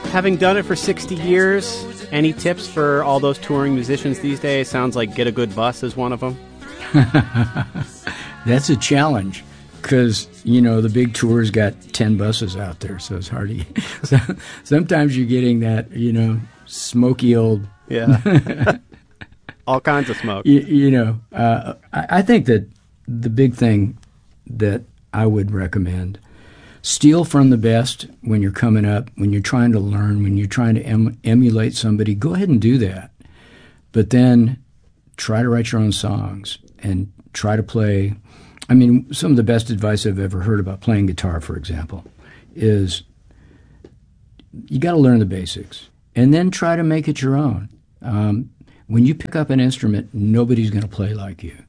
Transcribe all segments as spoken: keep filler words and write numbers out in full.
Having done it for sixty years, any tips for all those touring musicians these days? Sounds like get a good bus is one of them. That's a challenge because, you know, the big tours got ten buses out there, so it's hard to... So, sometimes you're getting that, you know, smoky old... Yeah. All kinds of smoke. You, you know, uh, I, I think that the big thing that I would recommend... Steal from the best when you're coming up, when you're trying to learn, when you're trying to em- emulate somebody. Go ahead and do that. But then try to write your own songs and try to play. I mean, some of the best advice I've ever heard about playing guitar, for example, is you got to learn the basics and then try to make it your own. Um, when you pick up an instrument, nobody's going to play like you.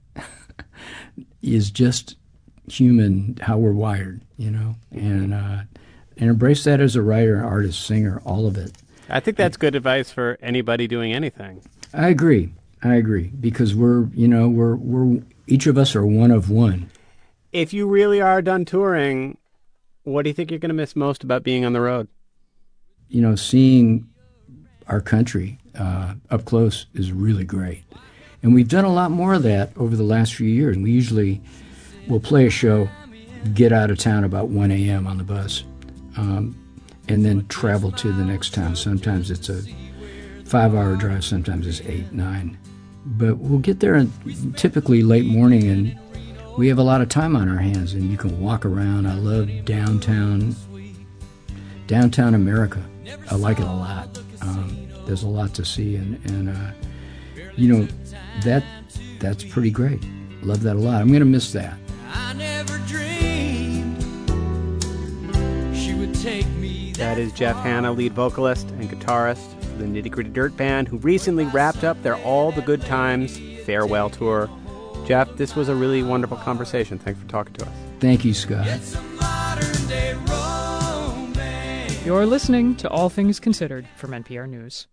It's just human, how we're wired, you know, and uh, and embrace that as a writer, artist, singer, all of it. I think that's good advice for anybody doing anything. I agree. I agree because we're, you know, we're we're each of us are one of one. If you really are done touring, what do you think you're going to miss most about being on the road? You know, seeing our country uh, up close is really great, and we've done a lot more of that over the last few years. We usually We'll play a show, get out of town about one a.m. on the bus, um, and then travel to the next town. Sometimes it's a five-hour drive, sometimes it's eight, nine. But we'll get there in typically late morning, and we have a lot of time on our hands, and you can walk around. I love downtown, downtown America. I like it a lot. Um, there's a lot to see, and, and uh, you know, that that's pretty great. Love that a lot. I'm going to miss that. I never dreamed she would take me. That is Jeff Hanna, lead vocalist and guitarist for the Nitty Gritty Dirt Band, who recently wrapped up their All the Good Times farewell tour. Jeff, this was a really wonderful conversation. Thanks for talking to us. Thank you, Scott. It's a modern day romance. You're listening to All Things Considered from N P R News.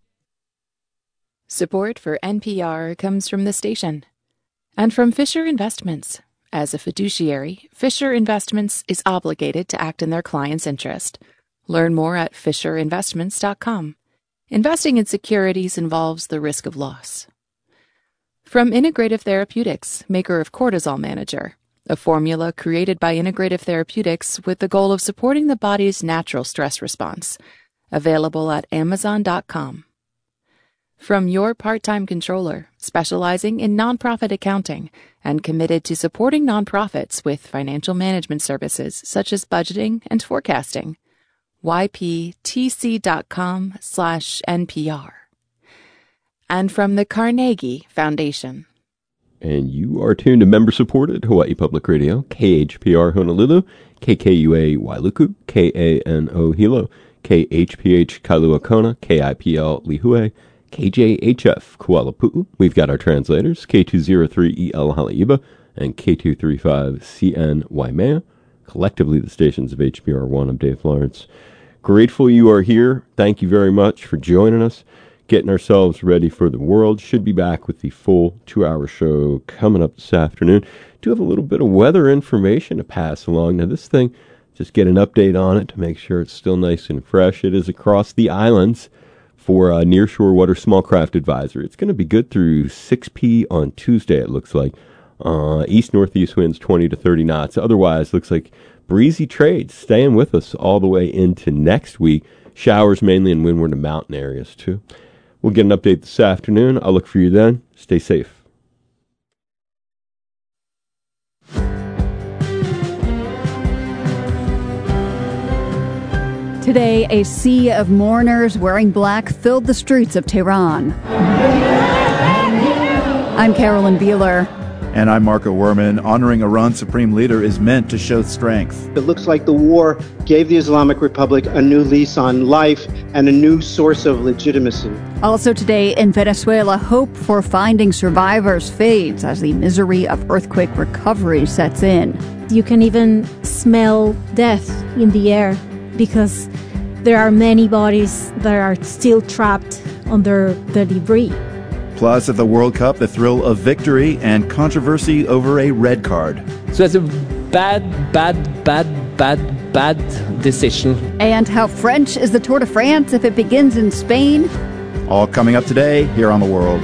Support for N P R comes from the station and from Fisher Investments. As a fiduciary, Fisher Investments is obligated to act in their client's interest. Learn more at fisher investments dot com. Investing in securities involves the risk of loss. From Integrative Therapeutics, maker of Cortisol Manager, a formula created by Integrative Therapeutics with the goal of supporting the body's natural stress response. Available at amazon dot com. From Your Part-Time Controller, specializing in nonprofit accounting and committed to supporting nonprofits with financial management services such as budgeting and forecasting. y p t c dot com slash N P R. And from the Carnegie Foundation. And you are tuned to member-supported Hawaii Public Radio, K H P R Honolulu, K K U A Wailuku, K A N O Hilo, K H P H Kailua Kona, K I P L Lihue, K J H F Kuala Pu'u. We've got our translators, K two oh three E L Haleiwa and K two thirty-five C N Waimea, collectively the stations of H P R one. I'm Dave Lawrence. Grateful you are here. Thank you very much for joining us, getting ourselves ready for the world. Should be back with the full two-hour show coming up this afternoon. Do have a little bit of weather information to pass along. Now, this thing, just get an update on it to make sure it's still nice and fresh. It is across the islands for a Nearshore Water Small Craft Advisory. It's going to be good through six p.m. on Tuesday, it looks like. Uh, east-northeast winds twenty to thirty knots. Otherwise, looks like breezy trades staying with us all the way into next week. Showers mainly in windward and mountain areas, too. We'll get an update this afternoon. I'll look for you then. Stay safe. Today, a sea of mourners wearing black filled the streets of Tehran. I'm Carolyn Beeler. And I'm Marco Werman. Honoring Iran's supreme leader is meant to show strength. It looks like the war gave the Islamic Republic a new lease on life and a new source of legitimacy. Also today in Venezuela, hope for finding survivors fades as the misery of earthquake recovery sets in. You can even smell death in the air because there are many bodies that are still trapped under the debris. Plus, at the World Cup, the thrill of victory and controversy over a red card. So it's a bad, bad, bad, bad, bad decision. And how French is the Tour de France if it begins in Spain? All coming up today here on The World.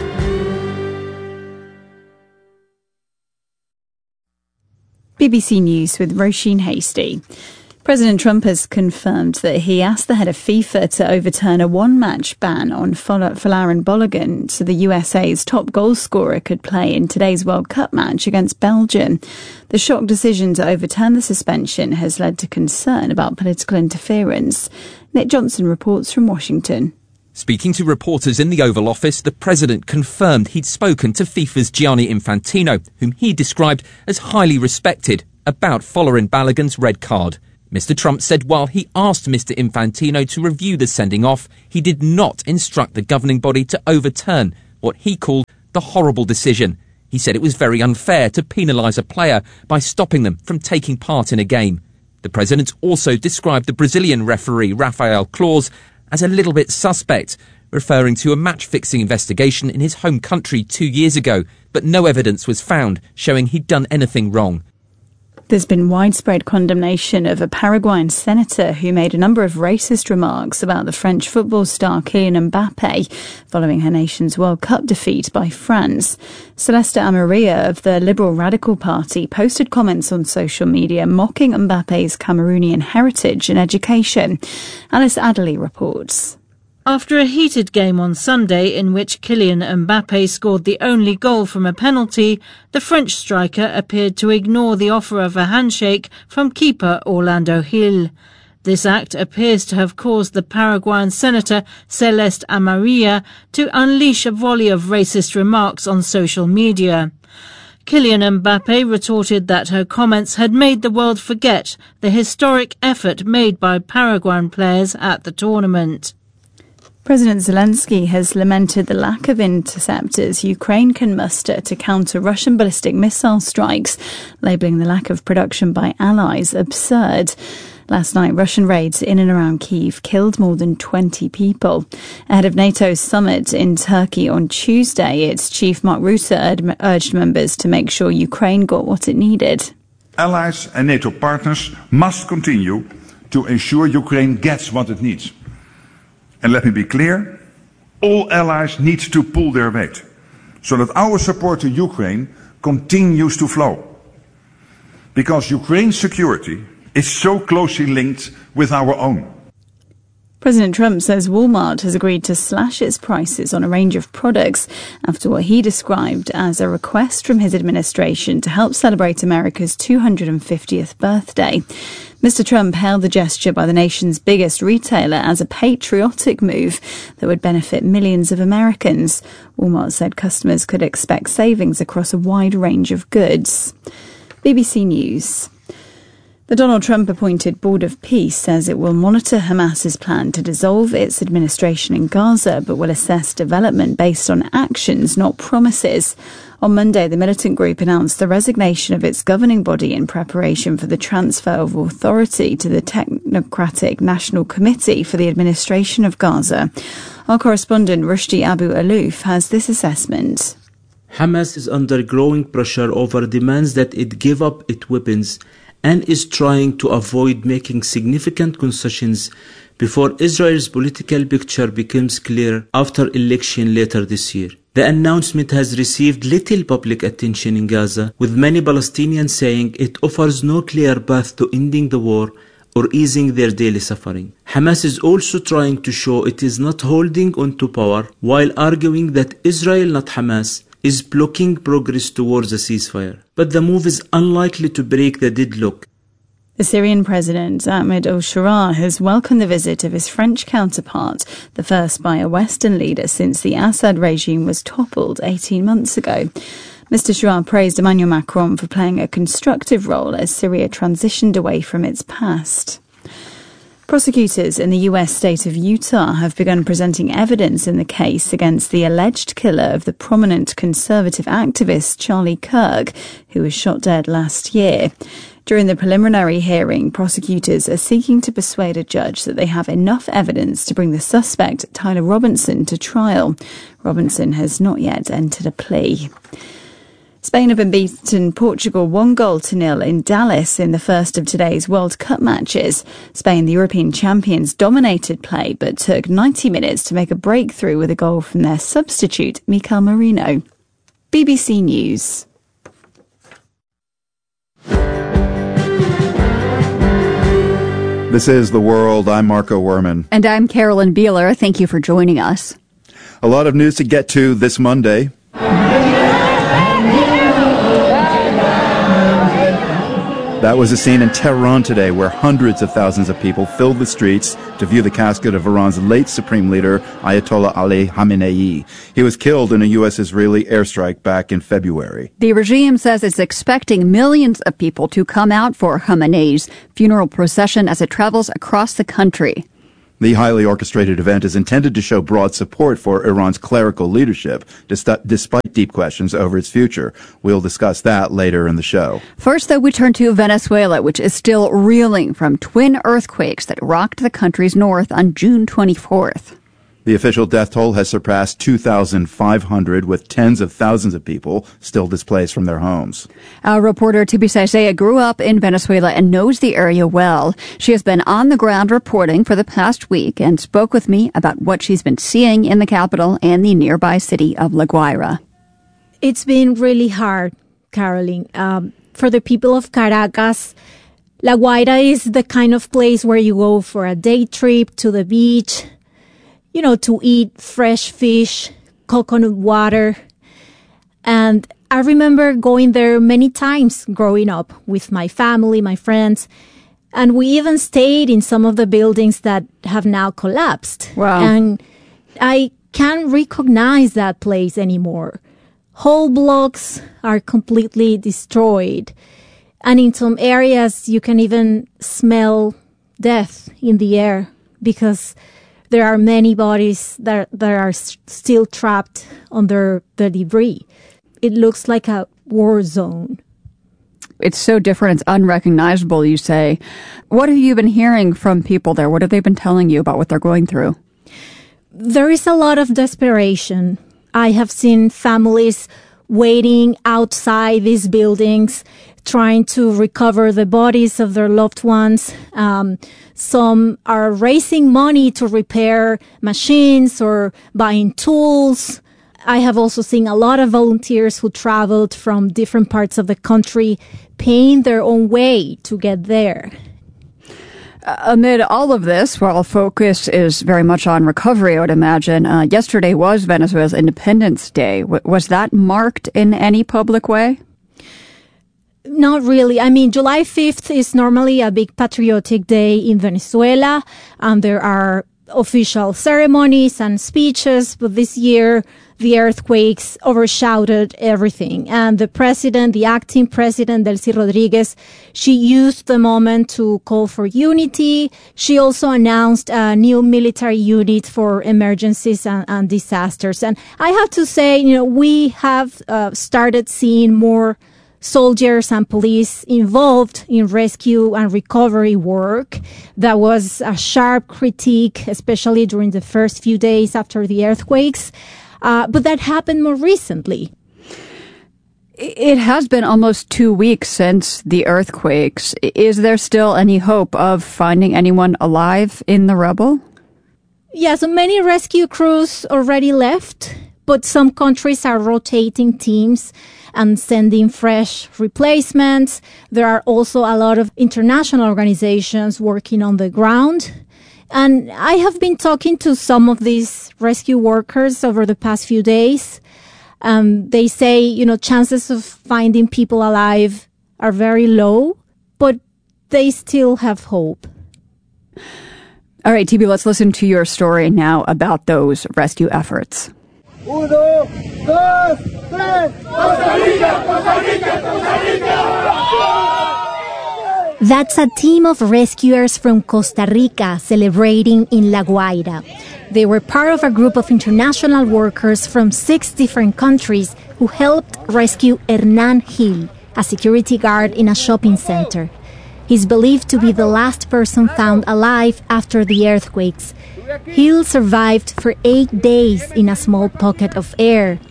B B C News with Roisin Hasty. President Trump has confirmed that he asked the head of FIFA to overturn a one-match ban on Folarin Balogun so the U S A's top goal scorer could play in today's World Cup match against Belgium. The shock decision to overturn the suspension has led to concern about political interference. Nick Johnson reports from Washington. Speaking to reporters in the Oval Office, the president confirmed he'd spoken to FIFA's Gianni Infantino, whom he described as highly respected, about Folarin Balogun's red card. Mister Trump said while he asked Mister Infantino to review the sending off, he did not instruct the governing body to overturn what he called the horrible decision. He said it was very unfair to penalise a player by stopping them from taking part in a game. The president also described the Brazilian referee Rafael Claus as a little bit suspect, referring to a match-fixing investigation in his home country two years ago, but no evidence was found showing he'd done anything wrong. There's been widespread condemnation of a Paraguayan senator who made a number of racist remarks about the French football star Kylian Mbappe following her nation's World Cup defeat by France. Celeste Amarilla of the Liberal Radical Party posted comments on social media mocking Mbappe's Cameroonian heritage and education. Alice Adderley reports. After a heated game on Sunday in which Kylian Mbappe scored the only goal from a penalty, the French striker appeared to ignore the offer of a handshake from keeper Orlando Gil. This act appears to have caused the Paraguayan senator Celeste Amarilla to unleash a volley of racist remarks on social media. Kylian Mbappe retorted that her comments had made the world forget the historic effort made by Paraguayan players at the tournament. President Zelensky has lamented the lack of interceptors Ukraine can muster to counter Russian ballistic missile strikes, labelling the lack of production by allies absurd. Last night, Russian raids in and around Kyiv killed more than twenty people. Ahead of NATO's summit in Turkey on Tuesday, its chief Mark Rutte urged members to make sure Ukraine got what it needed. Allies and NATO partners must continue to ensure Ukraine gets what it needs. And let me be clear, all allies need to pull their weight so that our support to Ukraine continues to flow. Because Ukraine's security is so closely linked with our own. President Trump says Walmart has agreed to slash its prices on a range of products after what he described as a request from his administration to help celebrate America's two hundred fiftieth birthday. Mister Trump hailed the gesture by the nation's biggest retailer as a patriotic move that would benefit millions of Americans. Walmart said customers could expect savings across a wide range of goods. B B C News. The Donald Trump-appointed Board of Peace says it will monitor Hamas's plan to dissolve its administration in Gaza, but will assess development based on actions, not promises. On Monday, the militant group announced the resignation of its governing body in preparation for the transfer of authority to the Technocratic National Committee for the Administration of Gaza. Our correspondent Rushdie Abu-Alouf has this assessment. Hamas is under growing pressure over demands that it give up its weapons and is trying to avoid making significant concessions before Israel's political picture becomes clear after election later this year. The announcement has received little public attention in Gaza, with many Palestinians saying it offers no clear path to ending the war or easing their daily suffering. Hamas is also trying to show it is not holding on to power, while arguing that Israel, not Hamas, is blocking progress towards a ceasefire. But the move is unlikely to break the deadlock. The Syrian President Ahmed al-Shara has welcomed the visit of his French counterpart, the first by a Western leader since the Assad regime was toppled eighteen months ago. Mister Shara praised Emmanuel Macron for playing a constructive role as Syria transitioned away from its past. Prosecutors in the U S state of Utah have begun presenting evidence in the case against the alleged killer of the prominent conservative activist Charlie Kirk, who was shot dead last year. During the preliminary hearing, prosecutors are seeking to persuade a judge that they have enough evidence to bring the suspect, Tyler Robinson, to trial. Robinson has not yet entered a plea. Spain have been beaten Portugal one goal to nil in Dallas in the first of today's World Cup matches. Spain, the European champions, dominated play but took ninety minutes to make a breakthrough with a goal from their substitute, Mikel Merino. B B C News. This is The World. I'm Marco Werman. And I'm Carolyn Beeler. Thank you for joining us. A lot of news to get to this Monday. That was a scene in Tehran today where hundreds of thousands of people filled the streets to view the casket of Iran's late supreme leader, Ayatollah Ali Khamenei. He was killed in a U S-Israeli airstrike back in February. The regime says it's expecting millions of people to come out for Khamenei's funeral procession as it travels across the country. The highly orchestrated event is intended to show broad support for Iran's clerical leadership, despite deep questions over its future. We'll discuss that later in the show. First, though, we turn to Venezuela, which is still reeling from twin earthquakes that rocked the country's north on June twenty-fourth. The official death toll has surpassed two thousand five hundred, with tens of thousands of people still displaced from their homes. Our reporter Tibisa Isaiah grew up in Venezuela and knows the area well. She has been on the ground reporting for the past week and spoke with me about what she's been seeing in the capital and the nearby city of La Guaira. It's been really hard, Caroline. Um, for the people of Caracas, La Guaira is the kind of place where you go for a day trip to the beach, you know, to eat fresh fish, coconut water. And I remember going there many times growing up with my family, my friends. And we even stayed in some of the buildings that have now collapsed. Wow. And I can't recognize that place anymore. Whole blocks are completely destroyed. And in some areas, you can even smell death in the air because there are many bodies that, that are s- still trapped under the debris. It looks like a war zone. It's so different. It's unrecognizable, you say. What have you been hearing from people there? What have they been telling you about what they're going through? There is a lot of desperation. I have seen families waiting outside these buildings, trying to recover the bodies of their loved ones. Um, some are raising money to repair machines or buying tools. I have also seen a lot of volunteers who traveled from different parts of the country paying their own way to get there. Uh, amid all of this, while focus is very much on recovery, I would imagine, uh, yesterday was Venezuela's Independence Day. W- was that marked in any public way? Not really. I mean, July fifth is normally a big patriotic day in Venezuela. Um, there are official ceremonies and speeches, but this year the earthquakes overshadowed everything. And the president, the acting president, Delcy Rodriguez, she used the moment to call for unity. She also announced a new military unit for emergencies and, and disasters. And I have to say, you know, we have uh, started seeing more soldiers and police involved in rescue and recovery work. That was a sharp critique, especially during the first few days after the earthquakes. Uh, but that happened more recently. It has been almost two weeks since the earthquakes. Is there still any hope of finding anyone alive in the rubble? Yeah, so many rescue crews already left, but some countries are rotating teams and sending fresh replacements. There are also a lot of international organizations working on the ground. And I have been talking to some of these rescue workers over the past few days. Um, they say, you know, chances of finding people alive are very low, but they still have hope. All right, T B, let's listen to your story now about those rescue efforts. Uno, dos, tres, Costa Rica, Costa Rica, Costa Rica! That's a team of rescuers from Costa Rica celebrating in La Guaira. They were part of a group of international workers from six different countries who helped rescue Hernan Gil, a security guard in a shopping center. He's believed to be the last person found alive after the earthquakes. Gil survived for eight days in a small pocket of air.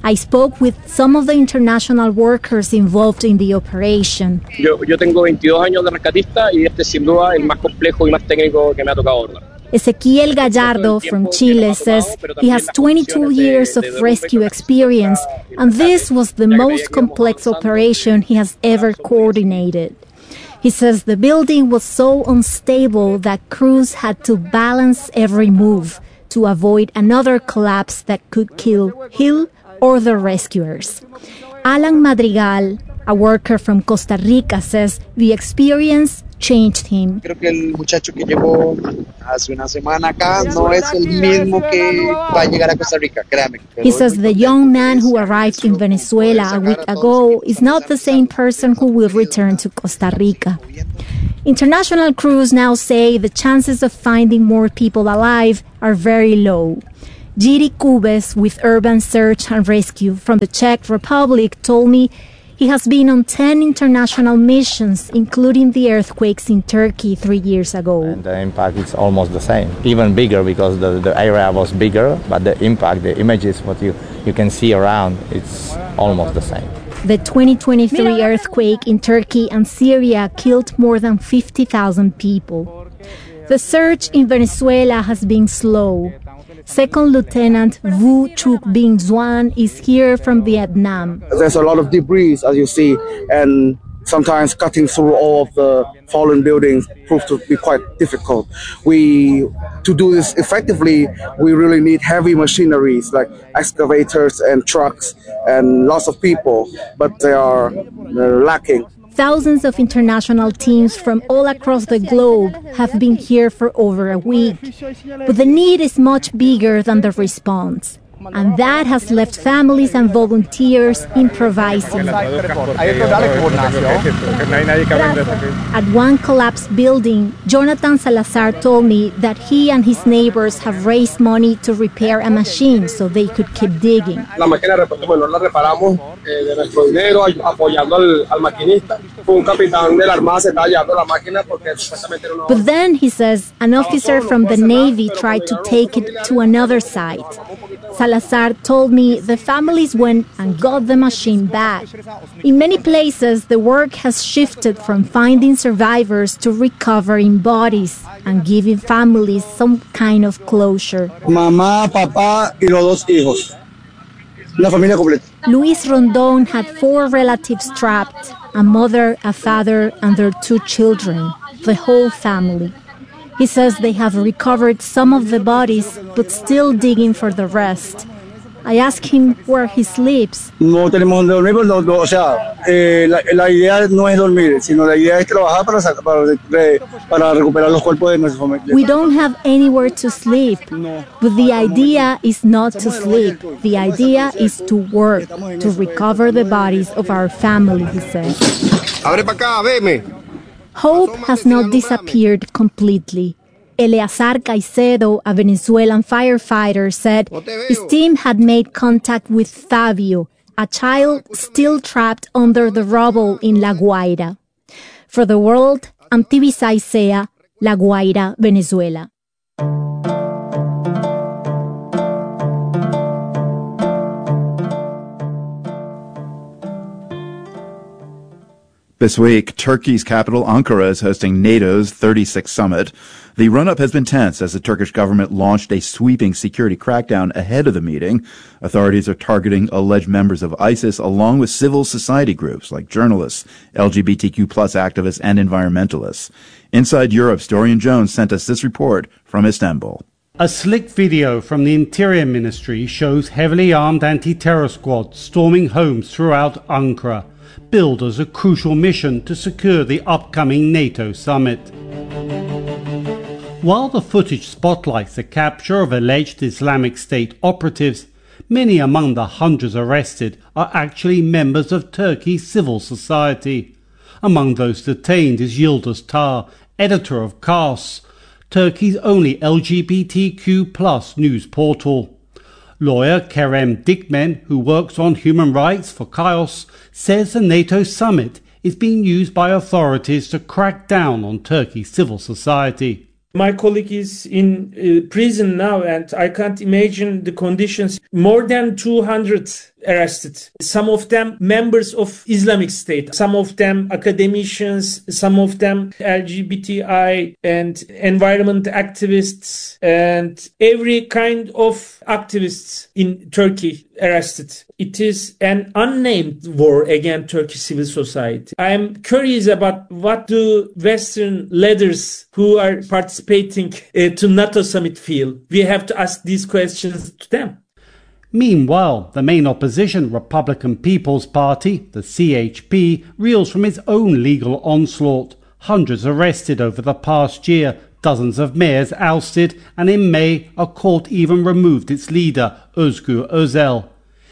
I spoke with some of the international workers involved in the operation. Yo, yo tengo veintidós años de rescatista y este sin duda el más complejo y más técnico que me ha tocado abordar. Ezequiel Gallardo from Chile says he has twenty-two years of rescue experience, and this was the most complex operation he has ever coordinated. He says the building was so unstable that crews had to balance every move to avoid another collapse that could kill him or the rescuers. Alan Madrigal, a worker from Costa Rica, says the experience changed him. Creo que el muchacho que llegó hace una semana acá no es el mismo que va a llegar a Costa Rica, créame. He says the young man who arrived in Venezuela a week ago is not the same person who will return to Costa Rica. International crews now say the chances of finding more people alive are very low. Jiri Kubes with Urban Search and Rescue from the Czech Republic told me he has been on ten international missions, including the earthquakes in Turkey three years ago. And the impact is almost the same, even bigger because the, the area was bigger, but the impact, the images, what you, you can see around, it's almost the same. The twenty twenty-three earthquake in Turkey and Syria killed more than fifty thousand people. The search in Venezuela has been slow. Second Lieutenant Vu Chuk Binh Duan is here from Vietnam. There's a lot of debris, as you see, and sometimes cutting through all of the fallen buildings proves to be quite difficult. We, to do this effectively, we really need heavy machineries like excavators and trucks and lots of people, but they are uh, lacking. Thousands of international teams from all across the globe have been here for over a week. But the need is much bigger than the response. And that has left families and volunteers improvising. At one collapsed building, Jonathan Salazar told me that he and his neighbors have raised money to repair a machine so they could keep digging. La máquina, bueno, la reparamos de nuestro dinero, apoyando al, al maquinista. Fue un capitán de la Armada, se estaba llevando la máquina porque supuestamente era una... But then, he says, an officer from the Navy tried to take it to another site. Salazar told me the families went and got the machine back. In many places, the work has shifted from finding survivors to recovering bodies and giving families some kind of closure. Mamá, papá y los dos hijos. La familia completa. Luis Rondon had four relatives trapped, a mother, a father, and their two children, the whole family. He says they have recovered some of the bodies, but still digging for the rest. I ask him where he sleeps. No tenemos donde dormir, no, no, o sea, eh, la, la idea no es dormir, sino la idea es trabajar para, para, para recuperar los cuerpos de nuestra familia. We don't have anywhere to sleep, but the idea is not to sleep. The idea is to work, to recover the bodies of our family, he says. Abre pa' acá, veme. Hope has not disappeared completely. Eleazar Caicedo, a Venezuelan firefighter, said his team had made contact with Fabio, a child still trapped under the rubble in La Guaira. For the world, I'm Tibisay Sea, La Guaira, Venezuela. This week, Turkey's capital, Ankara, is hosting NATO's thirty-sixth summit. The run-up has been tense as the Turkish government launched a sweeping security crackdown ahead of the meeting. Authorities are targeting alleged members of ISIS along with civil society groups like journalists, L G B T Q plus activists, and environmentalists. Inside Europe's Dorian Jones sent us this report from Istanbul. A slick video from the Interior Ministry shows heavily armed anti-terror squads storming homes throughout Ankara, billed as a crucial mission to secure the upcoming NATO summit. While the footage spotlights the capture of alleged Islamic State operatives, many among the hundreds arrested are actually members of Turkey's civil society. Among those detained is Yildiz Tar, editor of Kars, Turkey's only L G B T Q plus news portal. Lawyer Kerem Dikmen, who works on human rights for Kaios, says the NATO summit is being used by authorities to crack down on Turkey's civil society. My colleague is in uh, prison now, and I can't imagine the conditions. More than two hundred arrested. Some of them members of Islamic State, some of them academicians, some of them L G B T I and environment activists, and every kind of activists in Turkey arrested. It is an unnamed war against Turkish civil society. I am curious about what do Western leaders who are participating uh, to NATO summit feel. We have to ask these questions to them. Meanwhile, the main opposition Republican People's Party, the C H P, reels from its own legal onslaught. Hundreds arrested over the past year, dozens of mayors ousted, and in May a court even removed its leader, Özgür Özel.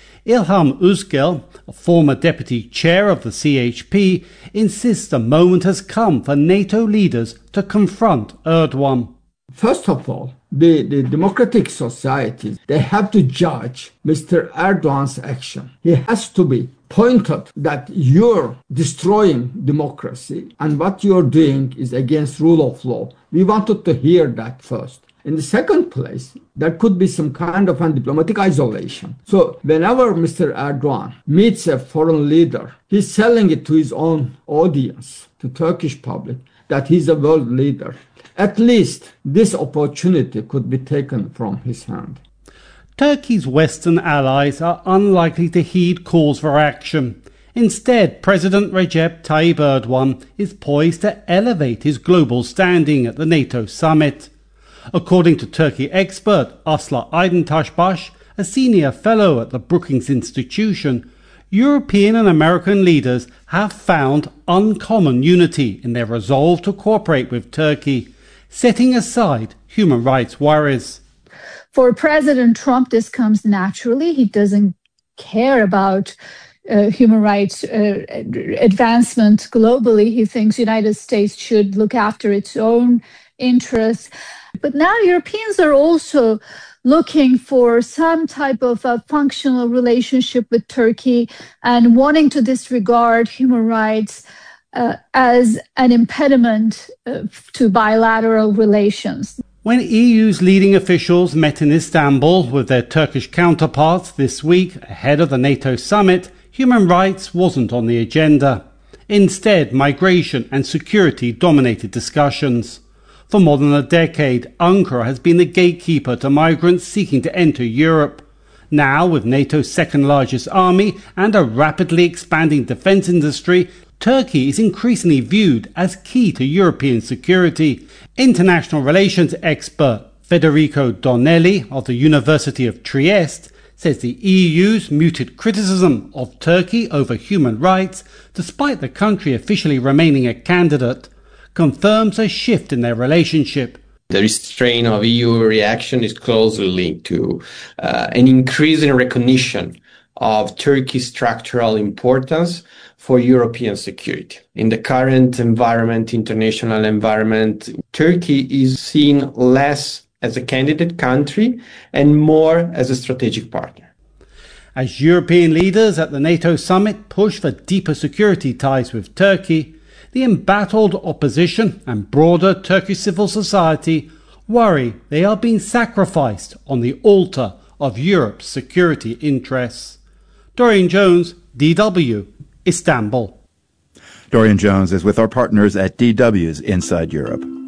İlham Özgel, a former deputy chair of the C H P, insists the moment has come for NATO leaders to confront Erdogan. First of all, the, the democratic societies, they have to judge Mister Erdogan's action. He has to be pointed that you're destroying democracy and what you're doing is against rule of law. We wanted to hear that first. In the second place, there could be some kind of a diplomatic isolation. So whenever Mister Erdogan meets a foreign leader, he's selling it to his own audience, to Turkish public, that he's a world leader. At least this opportunity could be taken from his hand. Turkey's Western allies are unlikely to heed calls for action. Instead, President Recep Tayyip Erdogan is poised to elevate his global standing at the NATO summit. According to Turkey expert Aslı Aydıntaşbaş, a senior fellow at the Brookings Institution, European and American leaders have found uncommon unity in their resolve to cooperate with Turkey, setting aside human rights worries. For President Trump, this comes naturally. He doesn't care about uh, human rights uh, advancement globally. He thinks the United States should look after its own interests. But now Europeans are also looking for some type of a functional relationship with Turkey and wanting to disregard human rights uh, as an impediment uh, to bilateral relations. When E U's leading officials met in Istanbul with their Turkish counterparts this week ahead of the NATO summit, human rights wasn't on the agenda. Instead, migration and security dominated discussions. For more than a decade, Ankara has been the gatekeeper to migrants seeking to enter Europe. Now, with NATO's second largest army and a rapidly expanding defence industry, Turkey is increasingly viewed as key to European security. International relations expert Federico Donelli of the University of Trieste says the E U's muted criticism of Turkey over human rights, despite the country officially remaining a candidate, confirms a shift in their relationship. The restraint of E U reaction is closely linked to uh, an increasing recognition of Turkey's structural importance for European security. In the current environment, international environment, Turkey is seen less as a candidate country and more as a strategic partner. As European leaders at the NATO summit push for deeper security ties with Turkey, the embattled opposition and broader Turkish civil society worry they are being sacrificed on the altar of Europe's security interests. Dorian Jones, D W, Istanbul. Dorian Jones is with our partners at D W's Inside Europe.